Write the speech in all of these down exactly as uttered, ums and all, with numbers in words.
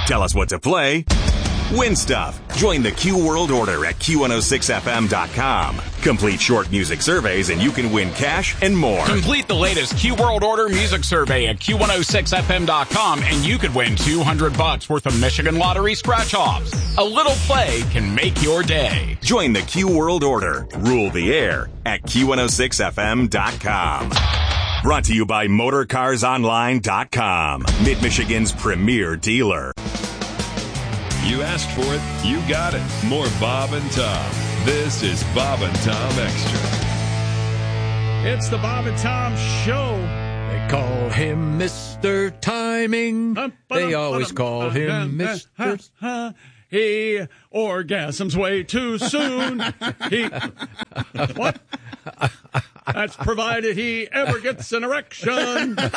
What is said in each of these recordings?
Tell us what to play. Win stuff. Join the Q World Order at Q one oh six F M dot com. Complete short music surveys and you can win cash and more. Complete the latest Q World Order music survey at Q one oh six F M dot com and you could win two hundred bucks worth of Michigan Lottery scratch-offs. A little play can make your day. Join the Q World Order. Rule the air at Q one oh six F M dot com. Brought to you by Motor Cars Online dot com. Mid-Michigan's premier dealer. You asked for it, you got it. More Bob and Tom. This is Bob and Tom Extra. It's the Bob and Tom Show. They call him Mister Timing. They always call him Mister He orgasms way too soon. He what? That's provided he ever gets an erection. They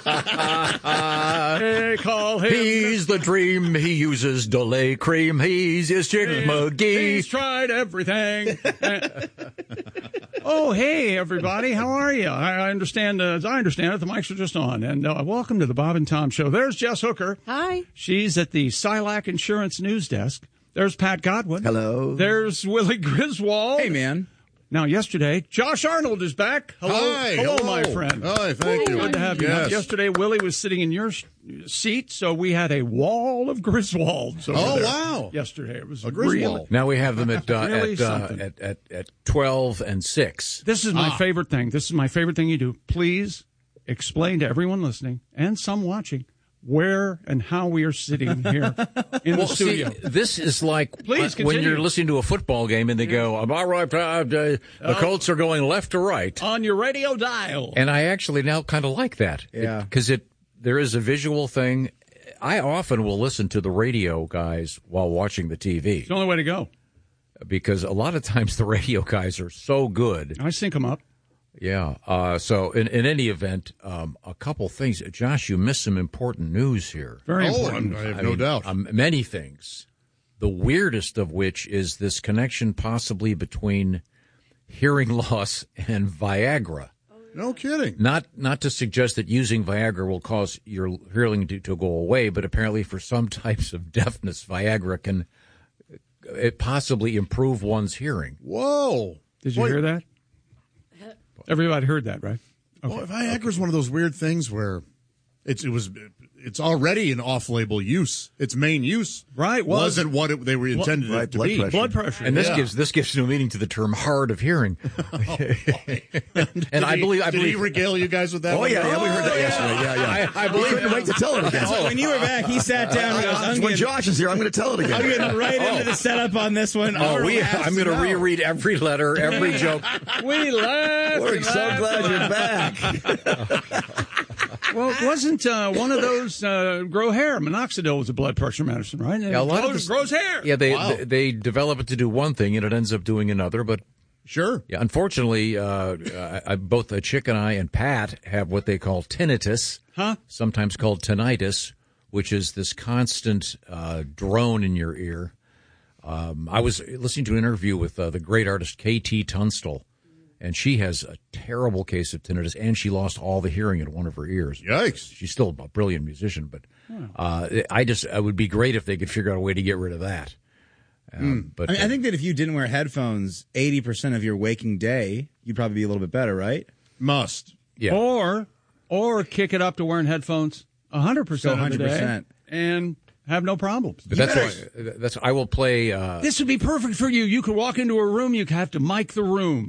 call him. He's the dream. He uses Delay cream. He's his Chick he, McGee. He's tried everything. Oh, hey, everybody. How are you? I understand, uh, as I understand it, the mics are just on. And uh, welcome to the Bob and Tom Show. There's Jess Hooker. Hi. She's at the Silac Insurance News Desk. There's Pat Godwin. Hello. There's Willie Griswold. Hey, man. Now, yesterday, Josh Arnold is back. Hello, Hi, hello, hello. my friend. Hi, thank you. Good to have you. Yes. Yesterday, Willie was sitting in your seat, so we had a wall of Griswolds over Oh, there wow. yesterday. It was A Griswold. really, Now we have them at uh, Really at, uh, something. at at at twelve and six. This is my Ah. favorite thing. This is my favorite thing you do. Please explain to everyone listening and some watching where and how we are sitting here in Well, the studio. see, this is like Please when continue. you're listening to a football game and they go, "All right, uh, uh, the Colts are going left to right," On your radio dial. and I actually now kind of like that. Yeah. because it, there is a visual thing. I often will listen to the radio guys while watching the T V It's the only way to go. because a lot of times the radio guys are so good. I sync them up. Yeah. Uh, so in, in any event, um, a couple things. Josh, you missed some important news here. Very Oh, important. I'm- I have I no mean, doubt. Um, many things. The weirdest of which is this connection possibly between hearing loss and Viagra. No kidding. Not not to suggest that using Viagra will cause your hearing to, to go away, but apparently for some types of deafness, Viagra can uh, it possibly improve one's hearing. Whoa. Did you Boy, hear that? Everybody heard that, right? Boy, Viagra's one of those weird things where it's it was it's already an off-label use. Its main use Right, was. wasn't what it, they were intended Right, it to blood be. pressure. Blood pressure. And this Yeah. gives this gives new meaning to the term "hard of hearing." Did and I he- believe I did believe he regale you guys with that? Oh, one? yeah, yeah, we heard that yesterday. Yeah, yeah. I, I We believe couldn't wait to tell it again. So when you were back, he sat down and goes, I'm when getting, Josh is here, I'm going to tell it I'm again. getting right into the setup on this one. Oh, we, Has I'm going to know. reread every letter, every joke. We laughed. We're and so laughed glad and you're laughed. back. Well, it wasn't uh, one of those uh, grow hair. Minoxidil was a blood pressure medicine, right? Yeah, a lot grows, of this- grows hair. Yeah, they, Wow. they they develop it to do one thing, and it ends up doing another. But Sure. yeah, unfortunately, uh, I, I, both a chick and I and Pat have what they call tinnitus, Huh? sometimes called tinnitus, which is this constant uh, drone in your ear. Um, I was listening to an interview with uh, the great artist K T Tunstall, and she has a terrible case of tinnitus, and she lost all the hearing in one of her ears. Yikes. She's still a brilliant musician, but uh, I just it would be great if they could figure out a way to get rid of that. Um, But I, mean, uh, I think that if you didn't wear headphones eighty percent of your waking day, you'd probably be a little bit better, right? Must. yeah. Or, or kick it up to wearing headphones one hundred percent Go of the day one hundred percent. and have no problems. But that's why that's I will play. Uh, This would be perfect for you. You could walk into a room. You have to mic the room.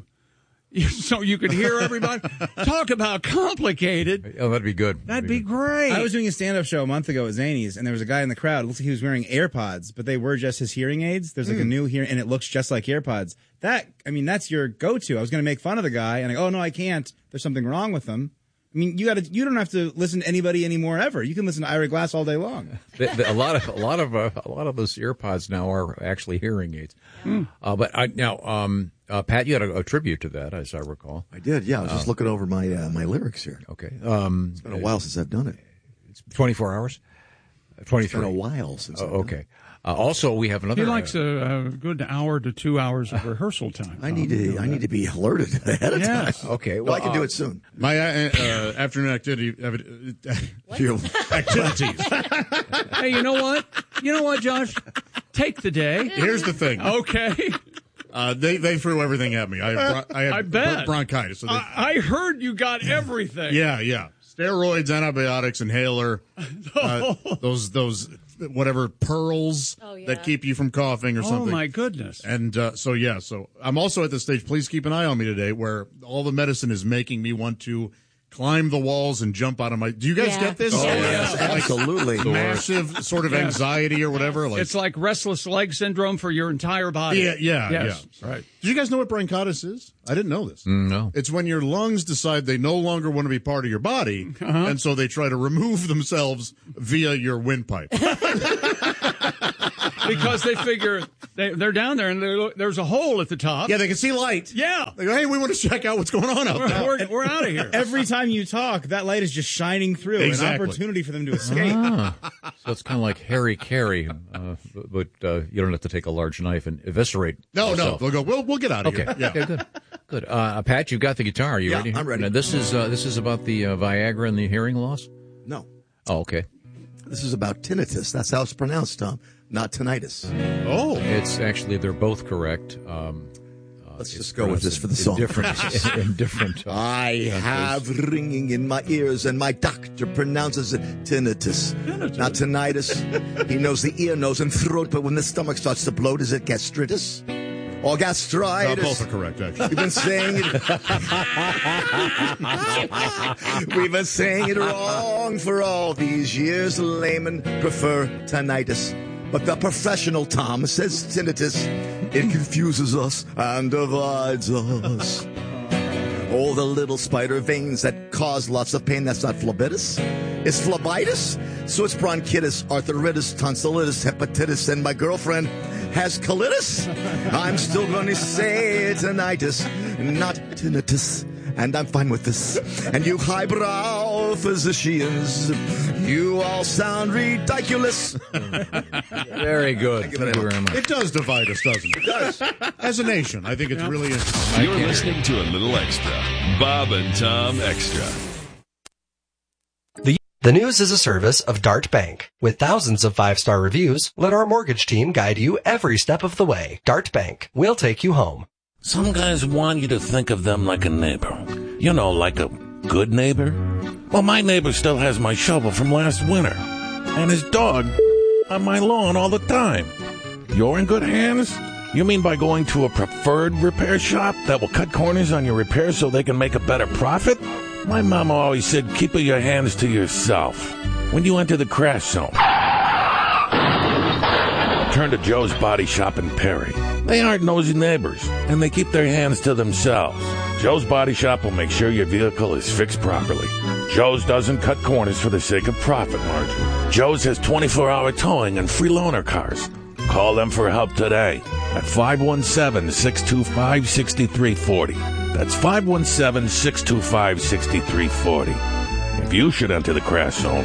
So you could hear everybody. Talk about complicated. oh, that'd be good. That'd be great. I was doing a stand-up show a month ago at Zany's, and there was a guy in the crowd. It looks like he was wearing AirPods, but they were just his hearing aids. There's like a new hearing, and it looks just like AirPods. That, I mean, that's your go-to. I was going to make fun of the guy, and I go, oh, no, I can't. There's something wrong with him. I mean, you got to. You don't have to listen to anybody anymore ever. You can listen to Ira Glass all day long. The- the- a lot of a lot of uh, a lot of those earpods now are actually hearing aids. Uh, but I, now, um, uh, Pat, you had a, a tribute to that, as I recall. I did, yeah. I was just looking over my uh, my lyrics here. Okay, um, It's been a while since I've done it. twenty-four hours, It's twenty-three. been a while since Oh, I've done okay. Uh, also, we have another. He likes uh, a, a good hour to two hours of rehearsal time. it. I need to I need to be alerted ahead of Yes. time. Okay, Well, I can do uh, it soon. My uh, uh, afternoon activity uh, Phew. activities. Hey, you know what? You know what, Josh? Take the day. Here's the thing. Okay. Uh, they they threw everything at me. I had, bron- I had I bet. bronchitis. So they, I, I heard you got everything. yeah, yeah. Steroids, antibiotics, inhaler, uh, those those whatever pearls Oh, yeah. that keep you from coughing or Oh, something. my goodness. And uh, so yeah, so I'm also at the stage. Please keep an eye on me today, where all the medicine is making me want to climb the walls and jump out of my. Do you guys Yeah. get this? Oh, Yeah. yes, absolutely. Massive sort of Yes. anxiety or whatever. Like, It's like restless leg syndrome for your entire body. yeah, yeah, Yes. yeah. Right. Did you guys know what bronchitis is? I didn't know this. No. It's when your lungs decide they no longer want to be part of your body, and so they try to remove themselves via your windpipe. Because they figure they, they're down there and they're- there's a hole at the top. Yeah, they can see light. Yeah. They go, hey, we want to check out what's going on out there. We're, we're, we're out of here. Every time you talk, that light is just shining through. Exactly. An opportunity for them to escape. Ah, so it's kind of like Harry Carey, uh, but, but uh, you don't have to take a large knife and eviscerate. No, yourself. no. They'll go, we'll, we'll get out of Okay. here. Yeah. Okay, good. Good. Uh, Pat, you've got the guitar. Are you Yeah, ready? I'm ready. Now, this is uh, this is about the uh, Viagra and the hearing loss. No, Oh, okay. this is about tinnitus. That's how it's pronounced, Tom, not tinnitus. Oh. It's actually they're both correct. Um, Let's it's just go with this for the in song. Different, in, in different. Uh, I have ringing in my ears, and my doctor pronounces it tinnitus, not tinnitus. He knows the ear, nose, and throat, but when the stomach starts to bloat, is it gastritis or Uh, gastritis? both are correct, actually. We've been saying it. We've been saying it wrong for all these years. Laymen prefer tinnitus. But the professional Tom says tinnitus. It confuses us and divides us. All the little spider veins that cause lots of pain, that's not phlebitis. It's phlebitis. So it's bronchitis, arthritis, tonsillitis, hepatitis, and my girlfriend has colitis. I'm still going to say tinnitus, not tinnitus. And I'm fine with this. And you highbrow physicians, you all sound ridiculous. very good. Thank you Thank you very very much. It does divide us, doesn't it? It does. As a nation, I think it's really interesting. You're listening to a little extra. Bob and Tom Extra. The News is a service of Dart Bank. With thousands of five-star reviews, let our mortgage team guide you every step of the way. Dart Bank. We'll take you home. Some guys want you to think of them like a neighbor. You know, like a good neighbor. Well, my neighbor still has my shovel from last winter. And his dog on my lawn all the time. You're in good hands? You mean by going to a preferred repair shop that will cut corners on your repairs so they can make a better profit? My mama always said, keep your hands to yourself when you enter the crash zone. Turn to Joe's Body Shop in Perry. They aren't nosy neighbors, and they keep their hands to themselves. Joe's Body Shop will make sure your vehicle is fixed properly. Joe's doesn't cut corners for the sake of profit margin. Joe's has twenty-four hour towing and free loaner cars. Call them for help today at five one seven, six two five, six three four zero. That's five one seven, six two five, six three four zero. If you should enter the crash zone,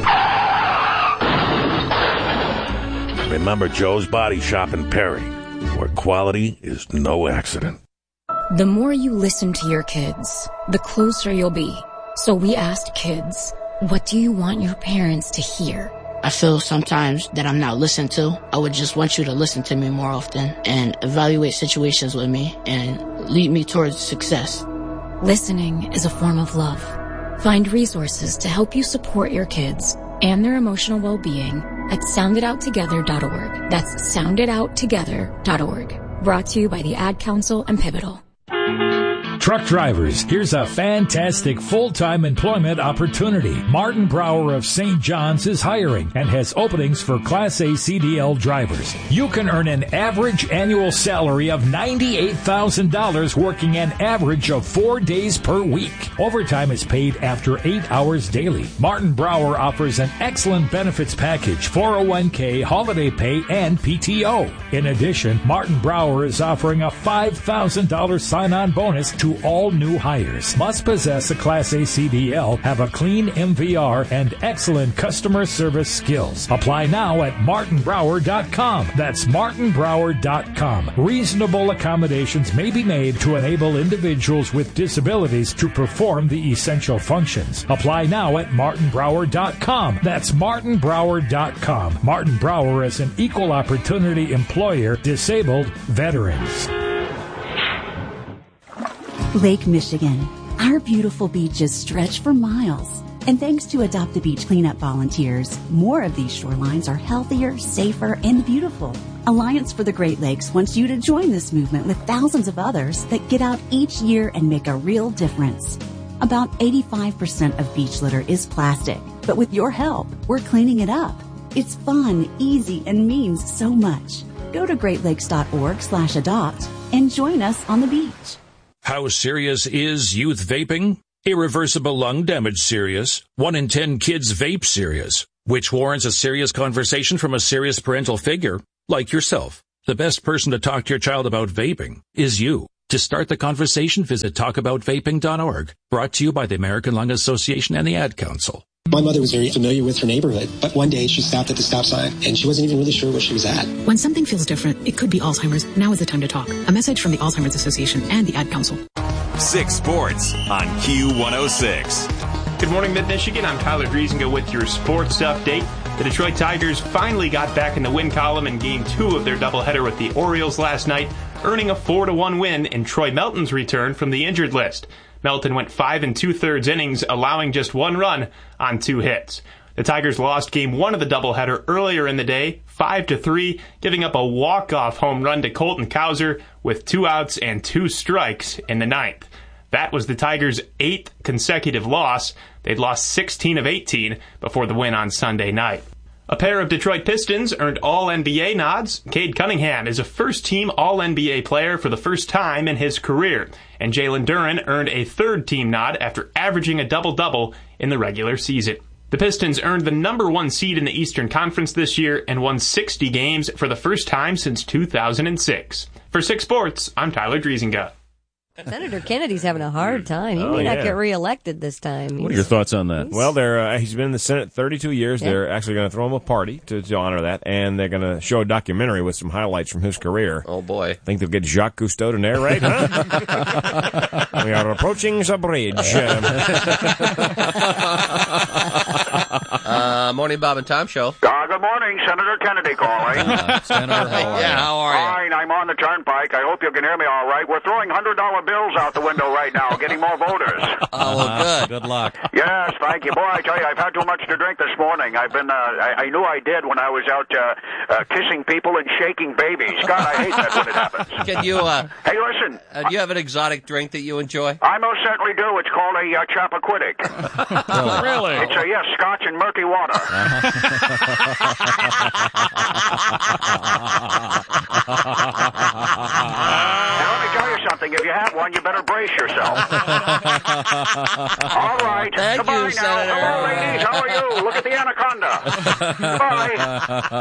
remember Joe's Body Shop in Perry, where quality is no accident. The more you listen to your kids, the closer you'll be. So we asked kids, what do you want your parents to hear? I feel sometimes that I'm not listened to. I would just want you to listen to me more often and evaluate situations with me and lead me towards success. Listening is a form of love. Find resources to help you support your kids and their emotional well-being at sound it out together dot org. That's sound it out together dot org. Brought to you by the Ad Council and Pivotal. Truck drivers, here's a fantastic full-time employment opportunity. Martin Brower of Saint John's is hiring and has openings for Class A C D L drivers. You can earn an average annual salary of ninety-eight thousand dollars working an average of four days per week. Overtime is paid after eight hours daily. Martin Brower offers an excellent benefits package, four oh one k, holiday pay, and P T O. In addition, Martin Brower is offering a five thousand dollars sign-on bonus to to all new hires. Must possess a Class A C D L, have a clean M V R, and excellent customer service skills. Apply now at martin brower dot com. That's martin brower dot com. Reasonable accommodations may be made to enable individuals with disabilities to perform the essential functions. Apply now at martin brower dot com. That's martin brower dot com. Martin Brower is an equal opportunity employer, disabled veterans. Lake Michigan. Our beautiful beaches stretch for miles. And thanks to Adopt a Beach cleanup volunteers, more of these shorelines are healthier, safer, and beautiful. Alliance for the Great Lakes wants you to join this movement with thousands of others that get out each year and make a real difference. About eighty-five percent of beach litter is plastic, but with your help, we're cleaning it up. It's fun, easy, and means so much. Go to great lakes dot org slash adopt and join us on the beach. How serious is youth vaping? Irreversible lung damage serious. One in ten kids vape serious, which warrants a serious conversation from a serious parental figure like yourself. The best person to talk to your child about vaping is you. To start the conversation, visit talk about vaping dot org. Brought to you by the American Lung Association and the Ad Council. My mother was very familiar with her neighborhood, but one day she stopped at the stop sign and she wasn't even really sure where she was at. When something feels different, it could be Alzheimer's. Now is the time to talk. A message from the Alzheimer's Association and the Ad Council. Six Sports on Q one oh six. Good morning, Mid-Michigan. I'm Tyler Driesinga with your sports update. The Detroit Tigers finally got back in the win column in Game two of their doubleheader with the Orioles last night, earning a four to one win in Troy Melton's return from the injured list. Melton went five and two-thirds innings, allowing just one run on two hits. The Tigers lost Game one of the doubleheader earlier in the day, five to three, giving up a walk-off home run to Colton Cowser with two outs and two strikes in the ninth. That was the Tigers' eighth consecutive loss. They'd lost sixteen of eighteen before the win on Sunday night. A pair of Detroit Pistons earned All N B A nods. Cade Cunningham is a first-team All N B A player for the first time in his career, and Jalen Duren earned a third-team nod after averaging a double-double in the regular season. The Pistons earned the number one seed in the Eastern Conference this year and won sixty games for the first time since two thousand six. For Six Sports, I'm Tyler Driesinga. Senator Kennedy's having a hard time. He Oh, may yeah. not get reelected this time. What are your thoughts on that? He's- Well, they're uh, he's been in the Senate thirty-two years. Yeah. They're actually going to throw him a party to, to honor that, and they're going to show a documentary with some highlights from his career. Oh, boy. I think they'll get Jacques Cousteau to narrate, huh? We are approaching the bridge. uh, morning, Bob and Tom show. Uh, good morning, Senator Kennedy calling. Uh, Senator, how are yeah, you? how are you? Fine, I'm on the turnpike. I hope you can hear me all right. We're throwing one hundred dollar bills out the window right now, getting more voters. Oh, well, good. Good luck. Yes, thank you. Boy, I tell you, I've had too much to drink this morning. I've been, uh, I, I knew I did when I was out uh, uh, kissing people and shaking babies. God, I hate that when it happens. Can you, uh, Hey, listen. uh, do you have an exotic drink that you enjoy? I most certainly do. It's called a uh, Chappaquiddick. Really? It's a, yes, scotch and murky water. And let me tell you something. If you have one, you better brace yourself. All right. Thank Goodbye you, now. Senator. Hello, ladies. How are you? Look at the anaconda. Goodbye.